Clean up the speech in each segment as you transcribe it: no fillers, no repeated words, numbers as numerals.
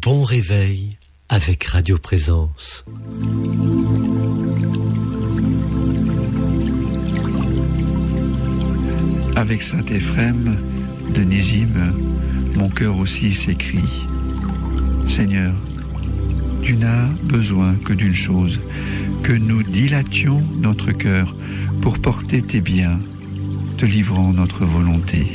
Bon réveil avec Radio Présence. Avec Saint Éphrem de Nizim, mon cœur aussi s'écrie. Seigneur, tu n'as besoin que d'une chose, que nous dilations notre cœur pour porter tes biens, te livrant notre volonté.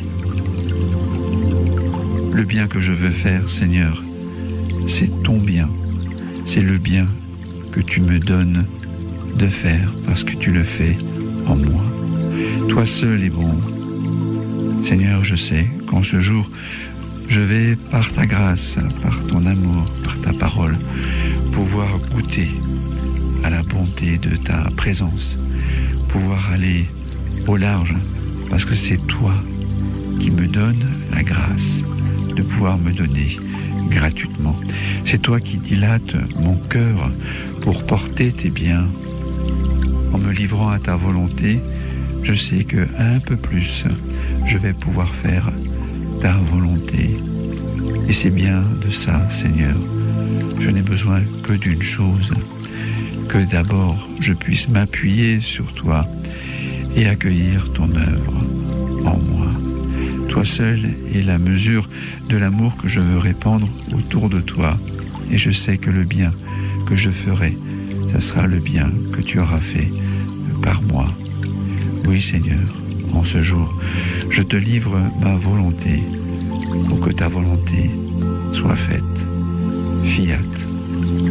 Le bien que je veux faire, Seigneur, c'est ton bien, c'est le bien que tu me donnes de faire parce que tu le fais en moi. Toi seul est bon. Seigneur, je sais qu'en ce jour, je vais par ta grâce, par ton amour, par ta parole, pouvoir goûter à la bonté de ta présence, pouvoir aller au large, parce que c'est toi qui me donnes la grâce de pouvoir me donner gratuitement. C'est toi qui dilates mon cœur pour porter tes biens. En me livrant à ta volonté, je sais que un peu plus, je vais pouvoir faire ta volonté. Et c'est bien de ça, Seigneur. Je n'ai besoin que d'une chose, que d'abord je puisse m'appuyer sur toi et accueillir ton œuvre en moi. Toi seul est la mesure de l'amour que je veux répandre autour de toi. Et je sais que le bien que je ferai, ça sera le bien que tu auras fait par moi. Oui, Seigneur, en ce jour, je te livre ma volonté pour que ta volonté soit faite. Fiat.